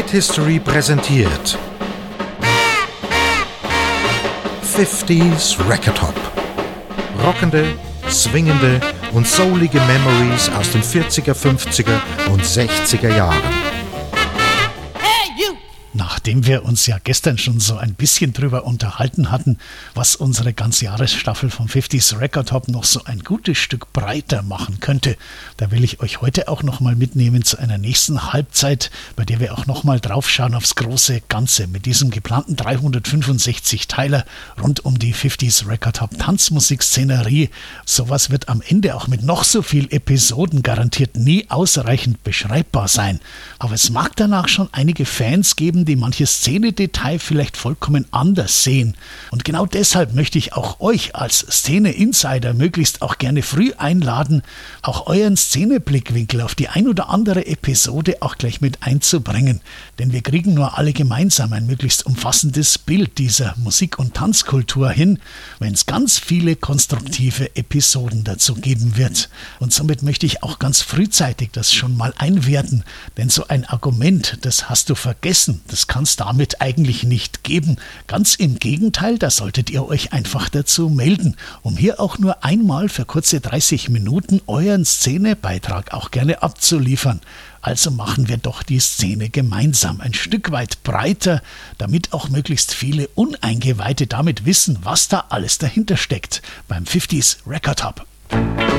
Hit History präsentiert 50s Record Hop. Rockende, swingende und soulige Memories aus den 40er, 50er und 60er Jahren. Nachdem wir uns ja gestern schon so ein bisschen drüber unterhalten hatten, was unsere Ganzjahresstaffel vom 50s Record Hop noch so ein gutes Stück breiter machen könnte, da will ich euch heute auch nochmal mitnehmen zu einer nächsten Halbzeit, bei der wir auch nochmal draufschauen aufs große Ganze mit diesem geplanten 365-Teiler rund um die 50s Record Hop Tanzmusikszenerie. Sowas wird am Ende auch mit noch so viel Episoden garantiert nie ausreichend beschreibbar sein. Aber es mag danach schon einige Fans geben, die manches Szene-Detail vielleicht vollkommen anders sehen. Und genau deshalb möchte ich auch euch als Szene-Insider möglichst auch gerne früh einladen, auch euren Szene-Blickwinkel auf die ein oder andere Episode auch gleich mit einzubringen. Denn wir kriegen nur alle gemeinsam ein möglichst umfassendes Bild dieser Musik- und Tanzkultur hin, wenn es ganz viele konstruktive Episoden dazu geben wird. Und somit möchte ich auch ganz frühzeitig das schon mal einwerten, denn so ein Argument, das hast du vergessen, das kann es damit eigentlich nicht geben. Ganz im Gegenteil, da solltet ihr euch einfach dazu melden, um hier auch nur einmal für kurze 30 Minuten euren Szenebeitrag auch gerne abzuliefern. Also machen wir doch die Szene gemeinsam ein Stück weit breiter, damit auch möglichst viele Uneingeweihte damit wissen, was da alles dahinter steckt beim 50s Record Hop.